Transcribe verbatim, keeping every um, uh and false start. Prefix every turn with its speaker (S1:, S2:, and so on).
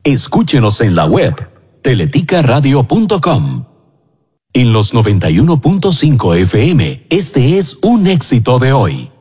S1: Escúchenos en la web teletica radio punto com. En los noventa y uno punto cinco F M, este es un éxito de hoy.